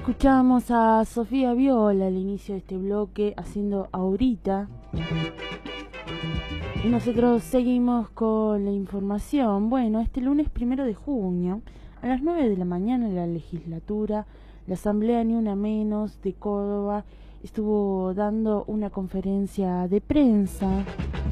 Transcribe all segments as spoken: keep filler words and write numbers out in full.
Escuchamos a Sofía Viola al inicio de este bloque haciendo Ahorita. Y nosotros seguimos con la información. Bueno, este lunes primero de junio, a las nueve de la mañana, en la legislatura, la Asamblea Ni Una Menos de Córdoba estuvo dando una conferencia de prensa,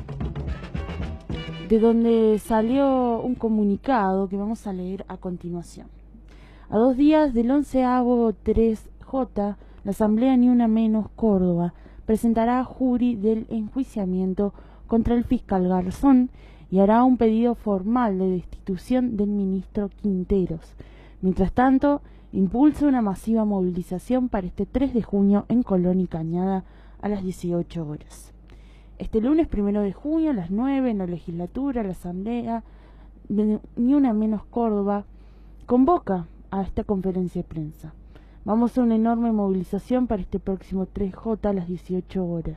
de donde salió un comunicado que vamos a leer a continuación. A dos días del onceavo tres J, la Asamblea Ni Una Menos Córdoba presentará jury del enjuiciamiento contra el fiscal Garzón y hará un pedido formal de destitución del ministro Quinteros. Mientras tanto, impulsa una masiva movilización para este tres de junio en Colón y Cañada a las dieciocho horas. Este lunes primero de junio a las nueve en la legislatura, la Asamblea de Ni Una Menos Córdoba convoca a esta conferencia de prensa. Vamos a una enorme movilización para este próximo tres J a las dieciocho horas,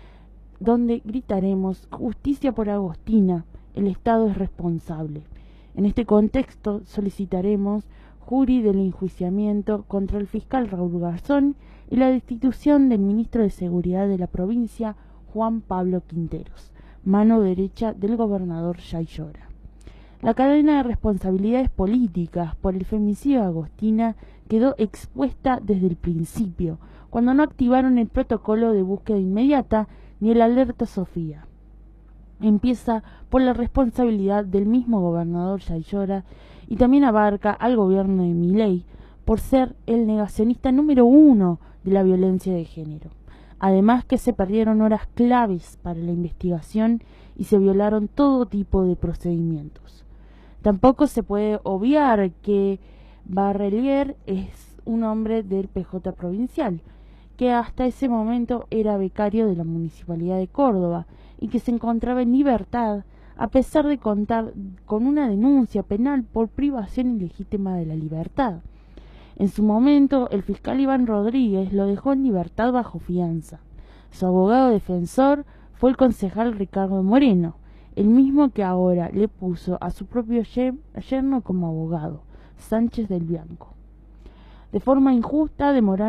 donde gritaremos justicia por Agostina, el Estado es responsable. En este contexto solicitaremos jury del enjuiciamiento contra el fiscal Raúl Garzón y la destitución del ministro de Seguridad de la provincia, Juan Pablo Quinteros, mano derecha del gobernador Jay Llora. La cadena de responsabilidades políticas por el femicidio de Agostina quedó expuesta desde el principio, cuando no activaron el protocolo de búsqueda inmediata ni el alerta Sofía. Empieza por la responsabilidad del mismo gobernador Jay Llora y también abarca al gobierno de Milei por ser el negacionista número uno de la violencia de género. Además que se perdieron horas claves para la investigación y se violaron todo tipo de procedimientos. Tampoco se puede obviar que Barrelier es un hombre del P J provincial, que hasta ese momento era becario de la Municipalidad de Córdoba y que se encontraba en libertad a pesar de contar con una denuncia penal por privación ilegítima de la libertad. En su momento, el fiscal Iván Rodríguez lo dejó en libertad bajo fianza. Su abogado defensor fue el concejal Ricardo Moreno, el mismo que ahora le puso a su propio yerno como abogado, Sánchez del Bianco. De forma injusta demoraron